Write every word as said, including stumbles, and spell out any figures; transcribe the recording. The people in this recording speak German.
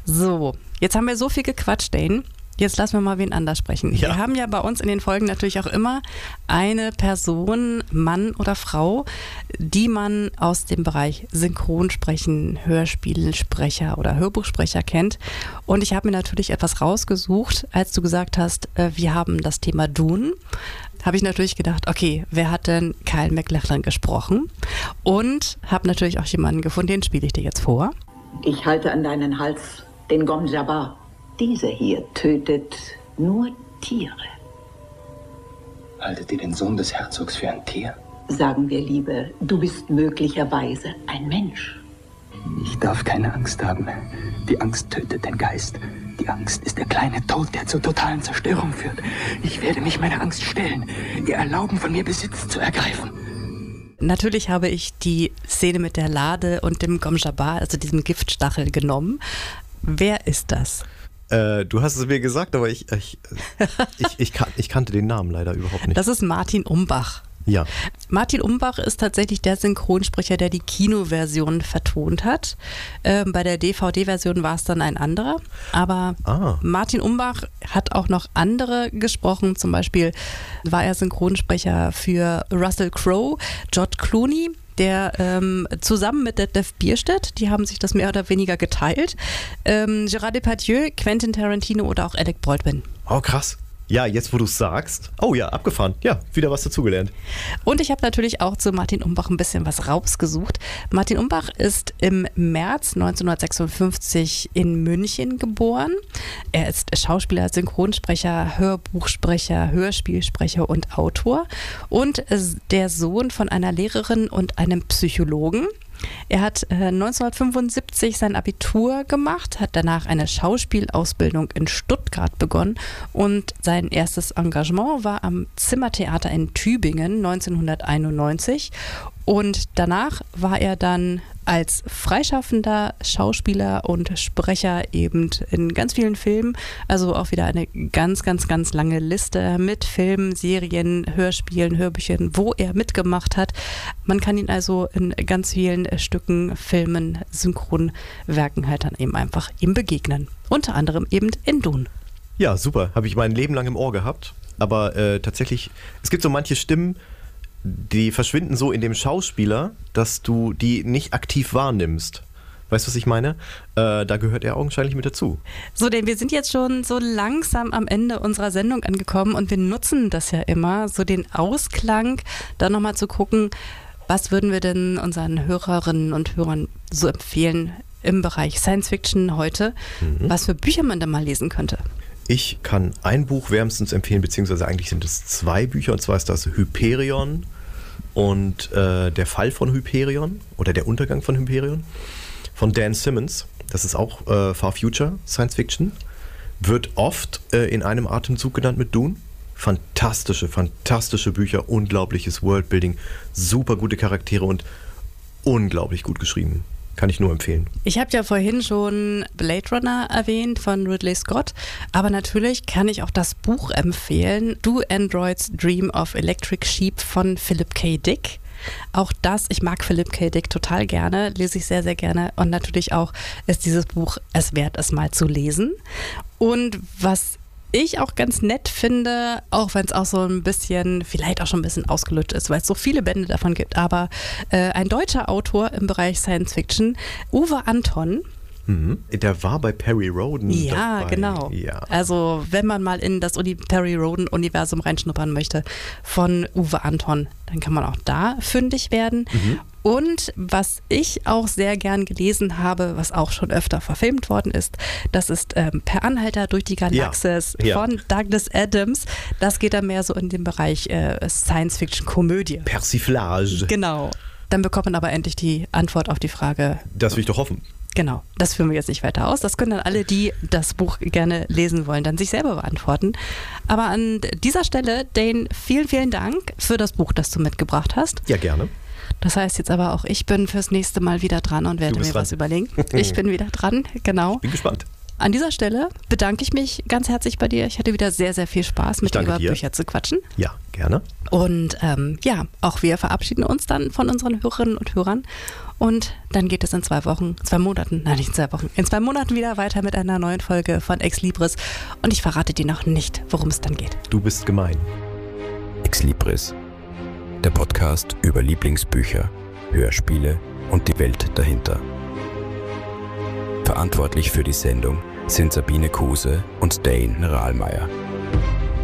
So, jetzt haben wir so viel gequatscht, Dane. Jetzt lassen wir mal wen anders sprechen. Ja. Wir haben ja bei uns in den Folgen natürlich auch immer eine Person, Mann oder Frau, die man aus dem Bereich Synchronsprechen, Hörspielsprecher oder Hörbuchsprecher kennt. Und ich habe mir natürlich etwas rausgesucht, als du gesagt hast, äh, wir haben das Thema Dune. Habe ich natürlich gedacht, okay, wer hat denn Kyle MacLachlan gesprochen? Und habe natürlich auch jemanden gefunden, den spiele ich dir jetzt vor. Ich halte an deinen Hals den Gom Jabbar. Dieser hier tötet nur Tiere. Haltet ihr den Sohn des Herzogs für ein Tier? Sagen wir lieber, du bist möglicherweise ein Mensch. Ich darf keine Angst haben. Die Angst tötet den Geist. Die Angst ist der kleine Tod, der zur totalen Zerstörung führt. Ich werde mich meiner Angst stellen, ihr erlauben, von mir Besitz zu ergreifen. Natürlich habe ich die Szene mit der Lade und dem Gom Jabbar, also diesem Giftstachel, genommen. Wer ist das? Äh, du hast es mir gesagt, aber ich, ich, ich, ich, kan- ich kannte den Namen leider überhaupt nicht. Das ist Martin Umbach. Ja. Martin Umbach ist tatsächlich der Synchronsprecher, der die Kinoversion vertont hat. Ähm, bei der D V D-Version war es dann ein anderer. Aber Ah. Martin Umbach hat auch noch andere gesprochen. Zum Beispiel war er Synchronsprecher für Russell Crowe, George Clooney, der ähm, zusammen mit Detlef Bierstedt, die haben sich das mehr oder weniger geteilt. Ähm, Gérard Depardieu, Quentin Tarantino oder auch Alec Baldwin. Oh, krass. Ja, jetzt wo du es sagst. Oh ja, abgefahren. Ja, wieder was dazugelernt. Und ich habe natürlich auch zu Martin Umbach ein bisschen was rausgesucht. Martin Umbach ist im März neunzehnhundertsechsundfünfzig in München geboren. Er ist Schauspieler, Synchronsprecher, Hörbuchsprecher, Hörspielsprecher und Autor und ist der Sohn von einer Lehrerin und einem Psychologen. Er hat äh, neunzehnhundertfünfundsiebzig sein Abitur gemacht, hat danach eine Schauspielausbildung in Stuttgart begonnen und sein erstes Engagement war am Zimmertheater in Tübingen neunzehnhunderteinundneunzig. Und danach war er dann als freischaffender Schauspieler und Sprecher eben in ganz vielen Filmen, also auch wieder eine ganz, ganz, ganz lange Liste mit Filmen, Serien, Hörspielen, Hörbüchern, wo er mitgemacht hat. Man kann ihn also in ganz vielen Stücken, Filmen, Synchronwerken halt dann eben einfach ihm begegnen. Unter anderem eben in Dune. Ja, super. Habe ich mein Leben lang im Ohr gehabt. Aber äh, tatsächlich, es gibt so manche Stimmen, die verschwinden so in dem Schauspieler, dass du die nicht aktiv wahrnimmst. Weißt du, was ich meine? Äh, da gehört er augenscheinlich mit dazu. So, denn wir sind jetzt schon so langsam am Ende unserer Sendung angekommen und wir nutzen das ja immer, so den Ausklang, da nochmal zu gucken, was würden wir denn unseren Hörerinnen und Hörern so empfehlen im Bereich Science Fiction heute, mhm. was für Bücher man da mal lesen könnte. Ich kann ein Buch wärmstens empfehlen, beziehungsweise eigentlich sind es zwei Bücher, und zwar ist das Hyperion und äh, der Fall von Hyperion oder der Untergang von Hyperion von Dan Simmons. Das ist auch äh, Far Future Science Fiction. Wird oft äh, in einem Atemzug genannt mit Dune. Fantastische, fantastische Bücher, unglaubliches Worldbuilding, super gute Charaktere und unglaublich gut geschrieben. Kann ich nur empfehlen. Ich habe ja vorhin schon Blade Runner erwähnt von Ridley Scott, aber natürlich kann ich auch das Buch empfehlen, Do Androids Dream of Electric Sheep von Philip K. Dick. Auch das, ich mag Philip K. Dick total gerne, lese ich sehr, sehr gerne und natürlich auch ist dieses Buch es wert, es mal zu lesen. Und was ich auch ganz nett finde, auch wenn es auch so ein bisschen, vielleicht auch schon ein bisschen ausgelutscht ist, weil es so viele Bände davon gibt, aber äh, ein deutscher Autor im Bereich Science Fiction, Uwe Anton. Mhm. Der war bei Perry Rhodan Ja, dabei. genau. Ja. Also wenn man mal in das Uni- Perry Rhodan-Universum reinschnuppern möchte von Uwe Anton, dann kann man auch da fündig werden. Mhm. Und was ich auch sehr gern gelesen habe, was auch schon öfter verfilmt worden ist, das ist ähm, Per Anhalter durch die Galaxis ja, ja. von Douglas Adams. Das geht dann mehr so in den Bereich äh, Science-Fiction-Komödie. Persiflage. Genau. Dann bekommt man aber endlich die Antwort auf die Frage. Das will ich doch hoffen. Genau, das führen wir jetzt nicht weiter aus. Das können dann alle, die das Buch gerne lesen wollen, dann sich selber beantworten. Aber an dieser Stelle, Dane, vielen, vielen Dank für das Buch, das du mitgebracht hast. Ja, gerne. Das heißt jetzt aber auch, ich bin fürs nächste Mal wieder dran und werde mir dran. was überlegen. Ich bin wieder dran, genau. Bin gespannt. an dieser Stelle bedanke ich mich ganz herzlich bei dir. Ich hatte wieder sehr, sehr viel Spaß, mit dir über dir. Bücher zu quatschen. Ja, gerne. Und ähm, ja, auch wir verabschieden uns dann von unseren Hörerinnen und Hörern. Und dann geht es in zwei Wochen, zwei Monaten, nein, nicht in zwei Wochen, in zwei Monaten wieder weiter mit einer neuen Folge von Ex Libris. Und ich verrate dir noch nicht, worum es dann geht. Du bist gemein. Ex Libris, der Podcast über Lieblingsbücher, Hörspiele und die Welt dahinter. Verantwortlich für die Sendung sind Sabine Kuse und Dane Rahlmeier.